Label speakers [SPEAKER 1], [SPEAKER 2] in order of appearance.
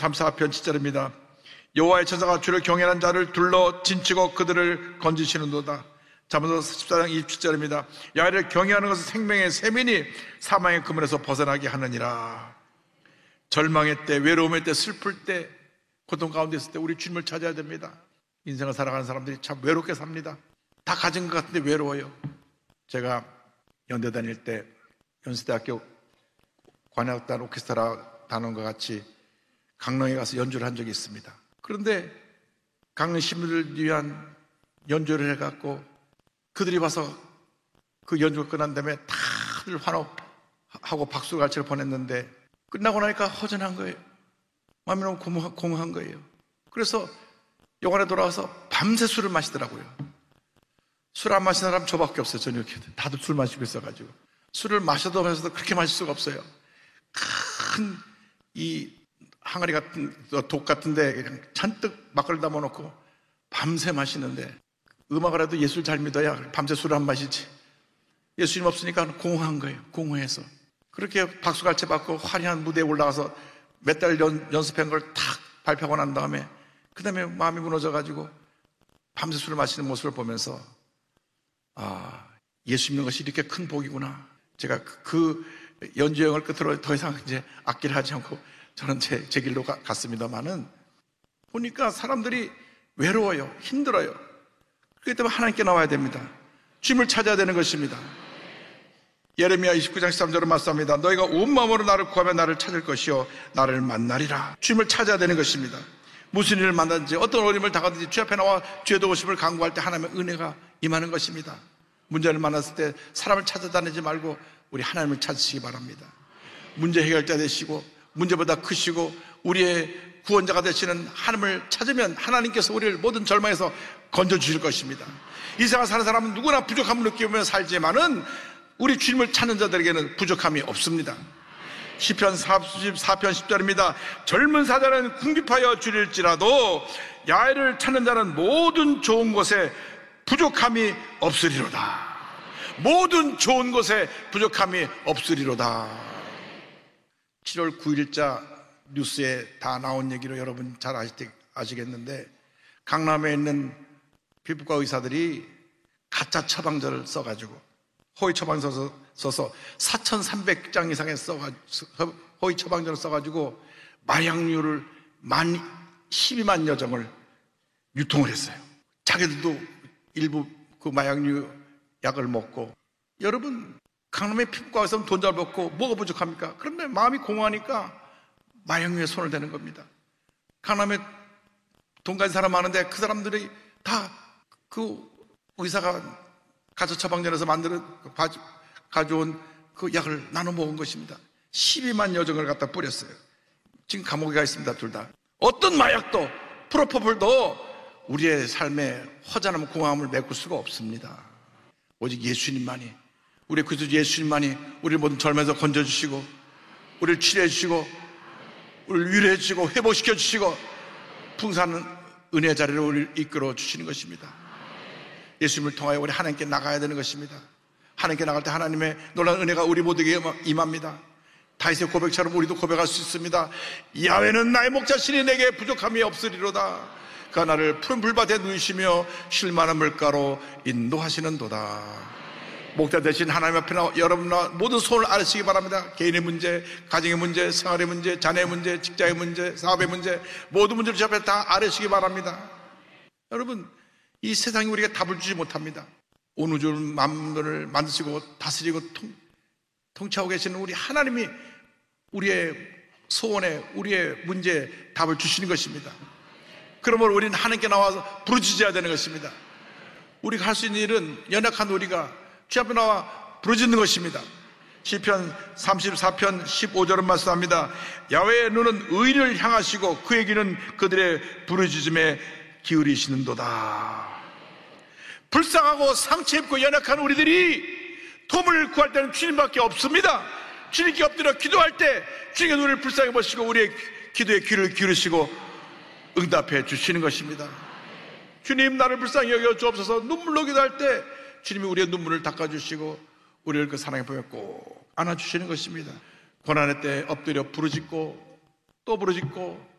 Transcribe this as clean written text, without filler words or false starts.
[SPEAKER 1] 34편 7절입니다. 여호와의 천사가 주를 경외하는 자를 둘러 진치고 그들을 건지시는도다. 잠언서 14장 27절입니다. 야훼를 경외하는 것은 생명의 샘이니 사망의 그물에서 벗어나게 하느니라. 절망의 때, 외로움의 때, 슬플 때, 고통 가운데 있을 때 우리 주님을 찾아야 됩니다. 인생을 살아가는 사람들이 참 외롭게 삽니다. 다 가진 것 같은데 외로워요. 제가 연대 다닐 때 연세대학교 관악단 오케스트라 단원과 같이 강릉에 가서 연주를 한 적이 있습니다. 그런데 강릉 시민들을 위한 연주를 해갖고 그들이 와서 그 연주가 끝난 다음에 다들 환호하고 박수갈채를 보냈는데 끝나고 나니까 허전한 거예요. 마음이 너무 공허한 거예요. 그래서 영원에 돌아와서 밤새 술을 마시더라고요. 술 안 마시는 사람 저밖에 없어요. 저녁에 다들 술 마시고 있어가지고 술을 마셔도 그렇게 마실 수가 없어요. 큰 이 항아리 같은 독 같은데 그냥 잔뜩 막걸리 담아놓고 밤새 마시는데 음악을 해도 예술 잘 믿어야 밤새 술을 안 마시지. 예수님 없으니까 공허한 거예요. 공허해서 그렇게 박수갈채 받고 화려한 무대에 올라가서 몇 달 연습한 걸 탁 발표하고 난 다음에 그 다음에 마음이 무너져가지고 밤새 술을 마시는 모습을 보면서 예수 믿는 것이 이렇게 큰 복이구나. 제가 그 연주 여행을 끝으로 더 이상 이제 악기를 하지 않고 저는 제 길로 갔습니다만은 보니까 사람들이 외로워요. 힘들어요. 그렇기 때문에 하나님께 나와야 됩니다. 주님을 찾아야 되는 것입니다. 예레미야 29장 13절로 말씀합니다. 너희가 온 마음으로 나를 구하면 나를 찾을 것이요 나를 만나리라. 주님을 찾아야 되는 것입니다. 무슨 일을 만나든지 어떤 어려움을 당하든지 주 앞에 나와 주의 도우심을 간구할 때 하나님의 은혜가 임하는 것입니다. 문제를 만났을 때 사람을 찾아다니지 말고 우리 하나님을 찾으시기 바랍니다. 문제 해결자 되시고 문제보다 크시고 우리의 구원자가 되시는 하나님을 찾으면 하나님께서 우리를 모든 절망에서 건져주실 것입니다. 이 세상 사는 사람은 누구나 부족함을 느끼며 살지만은 우리 주님을 찾는 자들에게는 부족함이 없습니다. 시편 44편 10절입니다. 젊은 사자는 궁핍하여 줄일지라도 야훼를 찾는 자는 모든 좋은 것에 부족함이 없으리로다. 모든 좋은 것에 부족함이 없으리로다. 7월 9일자 뉴스에 다 나온 얘기로 여러분 잘 아시겠는데 강남에 있는 피부과 의사들이 가짜 처방전을 써가지고 허위 처방전 써서 4,300장 이상의 허위 처방전을 써가지고 마약류를 12만 여정을 유통을 했어요. 자기들도 일부 그 마약류 약을 먹고. 여러분 강남의 피부과 의사는 돈 잘 벌고 뭐가 부족합니까? 그런데 마음이 공허하니까 마약류에 손을 대는 겁니다. 강남에 돈 가진 사람 많은데 그 사람들이 다 그 의사가 가짜 처방전에서 가져온 그 약을 나눠 먹은 것입니다. 12만 여정을 갖다 뿌렸어요. 지금 감옥에 가 있습니다. 둘 다. 어떤 마약도 프로포폴도 우리의 삶에 허전함 공허함을 메꿀 수가 없습니다. 오직 예수님만이, 우리 그리스도 예수님만이 우리를 모든 절망에서 건져주시고 우리를 치료해 주시고 우리를 위로해 주시고 회복시켜 주시고 풍성한 은혜의 자리로 우리를 이끌어 주시는 것입니다. 예수님을 통하여 우리 하나님께 나가야 되는 것입니다. 하나님께 나갈 때 하나님의 놀라운 은혜가 우리 모두에게 임합니다. 다윗의 고백처럼 우리도 고백할 수 있습니다. 야훼는 나의 목자시니 내게 부족함이 없으리로다. 그가 나를 푸른 불밭에 누이시며 쉴만한 물가로 인도하시는도다. 목자 되신 하나님 앞에 여러분과 모든 손을 아래시기 바랍니다. 개인의 문제, 가정의 문제, 생활의 문제, 자녀의 문제, 직장의 문제, 사업의 문제, 모든 문제를 주 앞에 다 아래시기 바랍니다. 여러분, 이 세상에 우리가 답을 주지 못합니다. 온 우주를 만물을 만드시고 다스리고 통치하고 계시는 우리 하나님이 우리의 소원에, 우리의 문제에 답을 주시는 것입니다. 그러므로 우리는 하나님께 나와서 부르짖어야 되는 것입니다. 우리가 할 수 있는 일은 연약한 우리가 주 앞에 나와 부르짖는 것입니다. 시편 34편 15절은 말씀합니다. 야훼의 눈은 의인을 향하시고 그의 귀는 그들의 부르짖음에 기울이시는도다. 불쌍하고 상처 입고 연약한 우리들이 도움을 구할 때는 주님밖에 없습니다. 주님께 엎드려 기도할 때 주님의 눈을 불쌍히 보시고 우리의 기도에 귀를 기울이시고 응답해 주시는 것입니다. 주님, 나를 불쌍히 여겨 주옵소서. 눈물로 기도할 때 주님이 우리의 눈물을 닦아주시고 우리를 그 사랑의 품에 꼭 안아주시는 것입니다. 고난의 때 엎드려 부르짖고 또 부르짖고